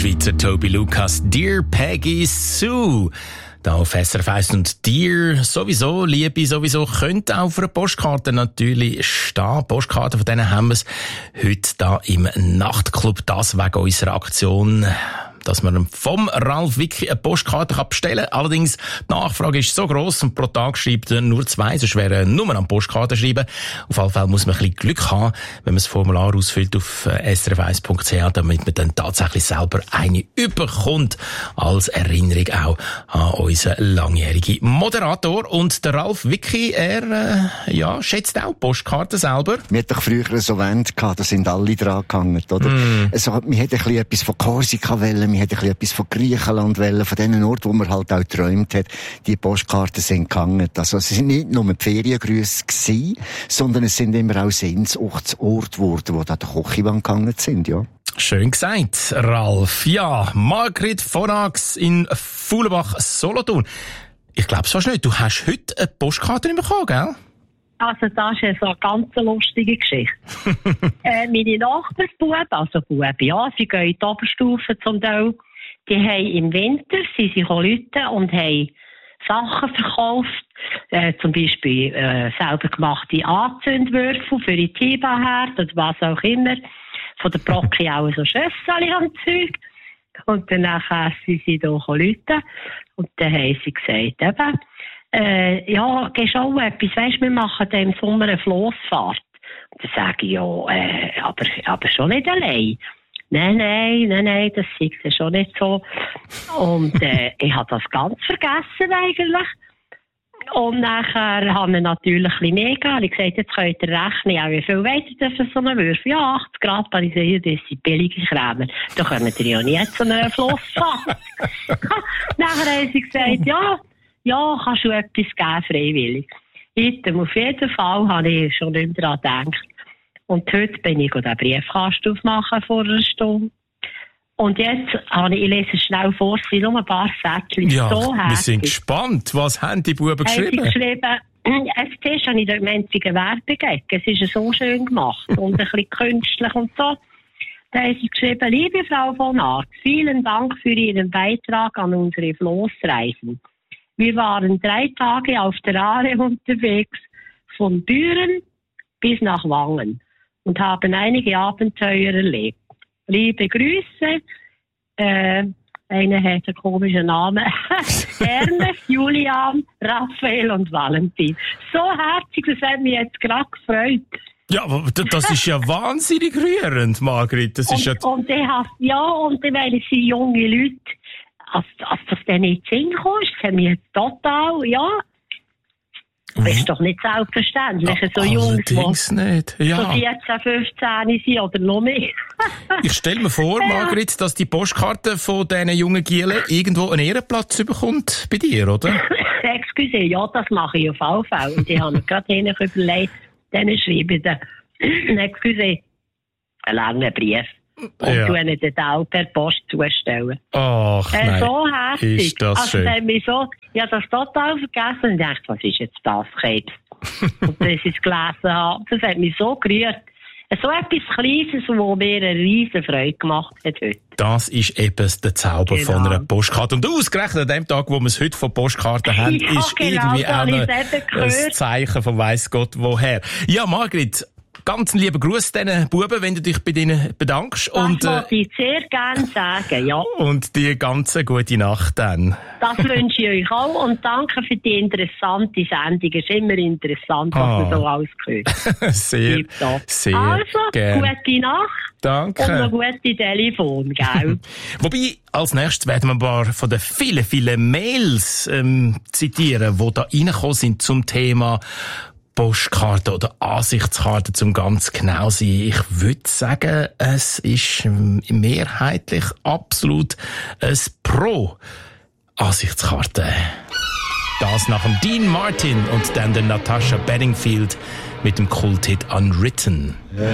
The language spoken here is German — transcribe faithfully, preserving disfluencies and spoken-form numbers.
Schweizer Toby Lucas, Dear Peggy Sue. Da auf S R F eins und Dear sowieso, Liebe sowieso, könnte auch auf einer Postkarte natürlich stehen. Postkarten, von denen haben wir es heute da im Nachtclub. Das wegen unserer Aktion, dass man vom Ralf Wicki eine Postkarte bestellen kann. Allerdings, die Nachfrage ist so gross und pro Tag schreibt er nur zwei, sonst wäre nur an Postkarten schreiben. Auf jeden Fall muss man ein bisschen Glück haben, wenn man das Formular ausfüllt auf s r f eins punkt c h, damit man dann tatsächlich selber eine überkommt, als Erinnerung auch an unseren langjährigen Moderator. Und der Ralf Wicki, er äh, ja, schätzt auch Postkarten selber. Wir hatten doch früher so Wände gehabt, da sind alle dran gehangen, oder? Mm. Also, wir hätten ein bisschen etwas von Korsika wollen, wir hätten ein bisschen etwas von Griechenland wollen, von den Orten, wo man halt auch geträumt hat. Die Postkarten sind gehangen. Also, es sind nicht nur die Feriengrüsse gewesen, sondern es sind immer auch Sehnsuchtsorte geworden, wo da die Kochiwand gehangen sind, ja. Schön gesagt, Ralf. Ja, Margrit von Ax in Fuhlenbach, Solothurn. Ich glaub's fast nicht, du hast heute eine Postkarte bekommen, gell? Also das ist so eine ganz lustige Geschichte. äh, meine Nachbarsbuben, also Buben, ja, sie gehen in die Oberstufe zum Teil, die haben im Winter, sie sind gekommen und haben Sachen verkauft, äh, zum Beispiel äh, selber gemachte Anzündwürfel für die Tiba-Herd oder was auch immer, von der Brocki auch so Schösseli am Zeug. Und dann nachher sind sie hier gekommen und dann haben sie gesagt, eben, Äh, ja, gehst auch etwas, weisst, wir machen dann im Sommer eine Flossfahrt. Und dann sage ich, ja, äh, aber, aber schon nicht allein. Nein, nein, nein, nein, das ist ja schon nicht so. Und, äh, ich habe das ganz vergessen eigentlich. Und nachher haben wir natürlich ein bisschen mehr gegeben. Ich gesagt, jetzt könnt ihr rechnen, ja, wie viel wollt ihr für so einen Würfel? Ja, achtzig Grad, weil ich sehe, das sind billige Krämer. Da kommt ihr ja nicht zu einer Flossfahrt. Nachher haben sie gesagt, ja, Ja, kannst du etwas geben, freiwillig. Heute, auf jeden Fall, habe ich schon nicht mehr daran gedacht. Und heute bin ich den Briefkasten aufmachen vor einer Stunde. Und jetzt habe ich, ich lese schnell vor, es sind nur ein paar Sätze. Ja, so wir sind gespannt. Was haben die Buben geschrieben? Haben sie geschrieben, als Tisch habe ich dort einzige Werbegegend. Es ist so schön gemacht und ein bisschen künstlich und so. Da haben sie geschrieben, liebe Frau von Arx, vielen Dank für Ihren Beitrag an unsere Flossreisen. Wir waren drei Tage auf der Aare unterwegs, von Büren bis nach Wangen und haben einige Abenteuer erlebt. Liebe Grüße, äh, einer hat einen komischen Namen, Ernest, Julian, Raphael und Valentin. So herzig, das hat mich jetzt gerade gefreut. Ja, aber das ist ja wahnsinnig rührend, Margrit. Das ist und, ja... und ich hab, ja, und ich meine, es sind junge Leute, als, als das dann nicht Sinn kommst, das haben wir jetzt total, ja. Das ist doch nicht selbstverständlich, ja, so Jungs, die nicht. Ja. so vierzehn, fünfzehn sind oder noch mehr. Ich stelle mir vor, Margrit, dass die Postkarte von diesen jungen Gielen irgendwo einen Ehrenplatz bekommt bei dir, oder? Excuse, ja, das mache ich auf alle Fälle. Und ich habe mir gerade ihnen überlegt, denen schreibe ich den, excuse, einen langen Brief. Und ja. ihnen dann auch per Post zustellen. Ach, äh, nein. So herzig. Ist das also, schön. Dann mich so, ich habe das total vergessen und dachte, was ist jetzt das, Krebs? Und bis ich es gelesen habe, das hat mich so gerührt. So etwas Kleines, das mir eine riesen Freude gemacht hat heute. Das ist eben der Zauber genau. von einer Postkarte. Und ausgerechnet an dem Tag, wo wir es heute von Postkarten haben, ja, ist genau, irgendwie auch ein Zeichen von weiss Gott woher. Ja, Margrit, ganz lieben Gruß diesen Buben, wenn du dich bei ihnen bedankst. Das und, wollte äh, ich sehr gerne sagen, ja. Und die ganze gute Nacht dann. Das wünsche ich euch auch und danke für die interessante Sendung. Es ist immer interessant, was oh. man so alles hört. sehr, sehr Also, gern. Gute Nacht. Danke. Und noch gute Telefon, gell? Wobei, als nächstes werden wir ein paar von den vielen, vielen Mails ähm, zitieren, die da reingekommen sind zum Thema Postkarte oder Ansichtskarte, zum ganz genau sein. Ich würde sagen, es ist mehrheitlich absolut ein Pro-Ansichtskarte. Das nach dem Dean Martin und dann der Natasha Bedingfield mit dem Kulthit Unwritten.